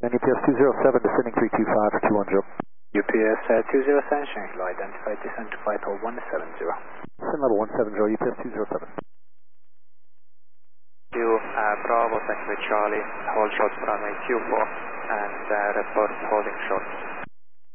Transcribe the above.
And UPS 207, descending 325 for 210. UPS 207, Shanghai, identified descent to flight level 170. Descent level 170, UPS 207. Bravo, taxi Charlie, hold short runway 24 and report holding short.